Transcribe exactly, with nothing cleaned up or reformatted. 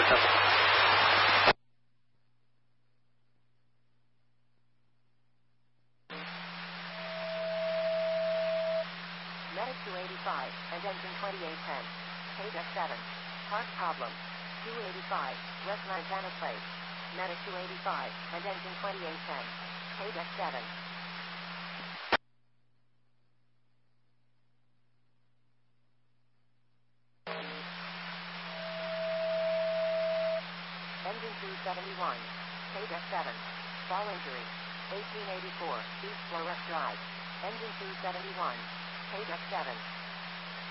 Company. Medic two eighty-five, and engine twenty-eight ten. K deck seven. Part problem. two eighty-five, West Montana Place. Medic two eighty-five, and engine twenty-eight ten. K deck seven. Engine two seventy-one. K deck seven. Fall injury. eighteen eighty-four, East Florette Drive. Engine two seventy-one. K deck seven.